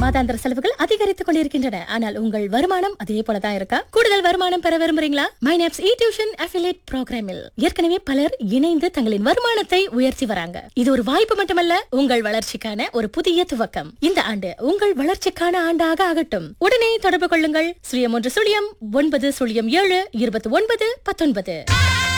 மாதாந்திர செலவுகள் அதிகரித்துக் கொண்டிருக்கின்றன. ஆனால் உங்கள் வருமானம் அதே போலதான் இருக்கா? கூடுதல் வருமானம் பெற விரும்புறீங்களா? மைனாப்ஸ் டியூஷன் அஃபிலியேட் புரோகிராமில் ஏற்கனவே பலர் இணைந்து தங்களின் வருமானத்தை உயர்த்தி வராங்க. இது ஒரு வாய்ப்பு மட்டுமல்ல, உங்கள் வளர்ச்சிக்கான ஒரு புதிய துவக்கம். இந்த ஆண்டு உங்கள் வளர்ச்சிக்கான ஆண்டாக ஆகட்டும். உடனே தொடர்பு கொள்ளுங்கள். 1 0 9 0 7 29 19.